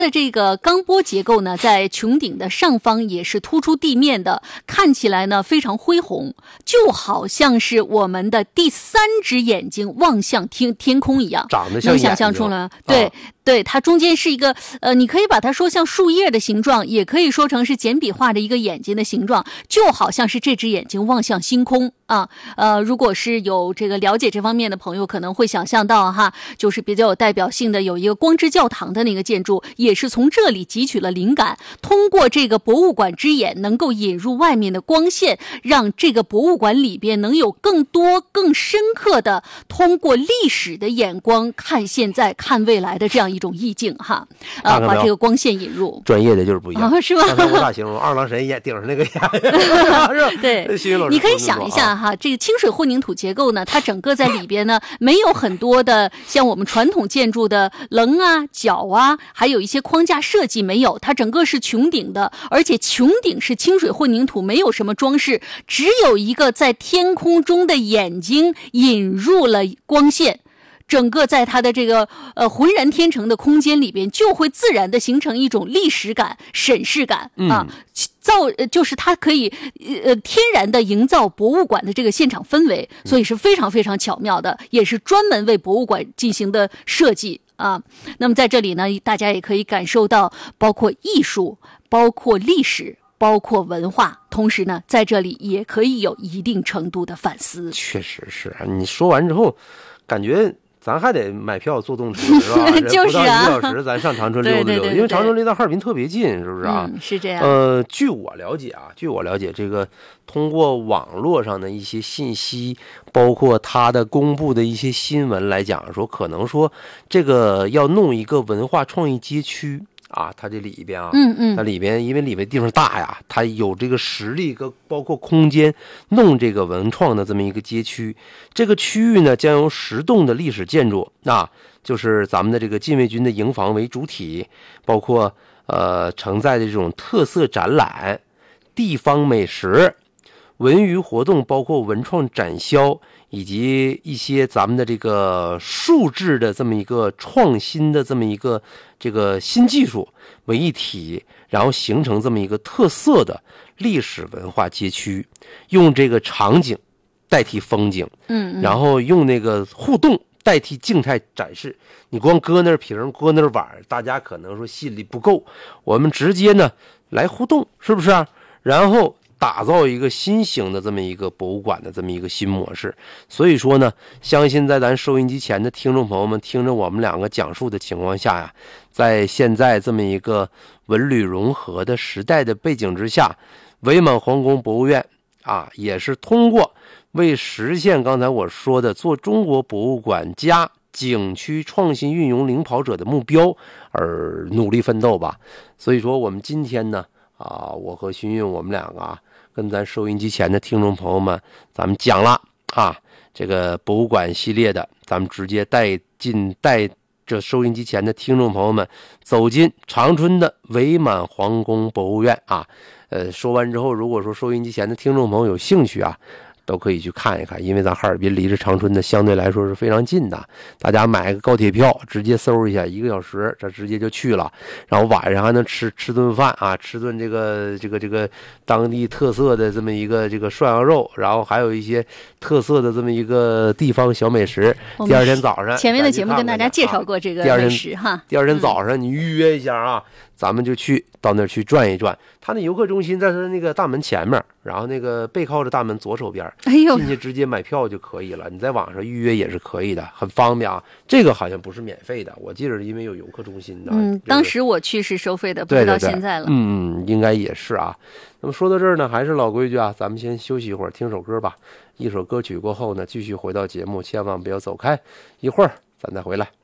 的这个钢波结构呢，在穹顶的上方也是突出地面的，看起来呢非常恢宏，就好像是我们的第三只眼睛望向天空一样， 长得像能想象出来吗？对。对，它中间是一个你可以把它说像树叶的形状，也可以说成是简笔画的一个眼睛的形状，就好像是这只眼睛望向星空啊。如果是有这个了解这方面的朋友，可能会想象到哈，就是比较有代表性的有一个光之教堂的那个建筑，也是从这里汲取了灵感，通过这个博物馆之眼，能够引入外面的光线，让这个博物馆里边能有更多更深刻的通过历史的眼光看现在看未来的这样一种意境哈，把这个光线引入， 专业的就是不一样， 是吧？ 刚才我咋形容二郎神眼顶上那个眼， 对，你可以想一下哈，这个清水混凝土结构呢，它整个在里边呢，没有很多的像我们传统建筑的棱啊、角啊，还有一些框架设计没有，它整个是穹顶的，而且穹顶是清水混凝土，没有什么装饰，只有一个在天空中的眼睛引入了光线。整个在它的这个浑然天成的空间里边，就会自然的形成一种历史感、审视感啊，就是它可以天然的营造博物馆的这个现场氛围，所以是非常非常巧妙的，也是专门为博物馆进行的设计啊。那么在这里呢，大家也可以感受到，包括艺术、包括历史、包括文化，同时呢，在这里也可以有一定程度的反思。 确实是，你说完之后，感觉。咱还得买票坐动车是吧？ 就是啊， 不到1个小时，咱上长春溜达溜达，因为长春离到哈尔滨特别近，是不是啊？ 是这样。 据我了解，这个通过网络上的一些信息，包括它的公布的一些新闻来讲，说可能说这个要弄一个文化创意街区。啊，它这里边啊，它里边因为里边地方大呀，它有这个实力跟包括空间，弄这个文创的这么一个街区。这个区域呢，将由10栋的历史建筑啊，就是咱们的这个禁卫军的营房为主体，包括承载的这种特色展览、地方美食、文娱活动，包括文创展销。以及一些咱们的这个数字的这么一个创新的这么一个这个新技术为一体，然后形成这么一个特色的历史文化街区，用这个场景代替风景，然后用那个互动代替静态展示。你光搁那瓶搁那碗，大家可能说心里不够，我们直接呢来互动，是不是啊？然后打造一个新型的这么一个博物馆的这么一个新模式。所以说呢，相信在咱收音机前的听众朋友们听着我们两个讲述的情况下呀，在现在这么一个文旅融合的时代的背景之下，伪满皇宫博物院啊，也是通过为实现刚才我说的做中国博物馆加景区创新运用领跑者的目标而努力奋斗吧。所以说我们今天呢我和勋运我们两个跟咱收音机前的听众朋友们咱们讲了这个博物馆系列的，咱们直接带着收音机前的听众朋友们走进长春的伪满皇宫博物院说完之后，如果说收音机前的听众朋友有兴趣都可以去看一看，因为咱哈尔滨离着长春的相对来说是非常近的，大家买个高铁票直接搜一下1个小时，这直接就去了，然后晚上还能吃顿饭吃顿这个当地特色的这么一个这个涮羊肉，然后还有一些特色的这么一个地方小美食。第二天早上前面的节目跟大家介绍过这个美食第二天早上你预约一下咱们就到那儿去转一转。他那游客中心在他那个大门前面，然后那个背靠着大门左手边，进去直接买票就可以了。你在网上预约也是可以的，很方便这个好像不是免费的，我记得因为有游客中心的。 当时我去是收费的，不知道现在了。 应该也是那么说到这儿呢，还是老规矩咱们先休息一会儿，听首歌吧。一首歌曲过后呢，继续回到节目，千万不要走开，一会儿咱再回来。